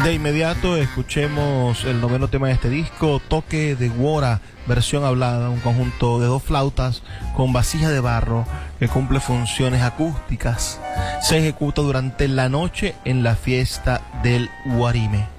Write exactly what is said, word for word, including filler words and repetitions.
De inmediato escuchemos el noveno tema de este disco, Toque de Guara, versión hablada, un conjunto de dos flautas con vasija de barro que cumple funciones acústicas. Se ejecuta durante la noche en la fiesta del Guarime.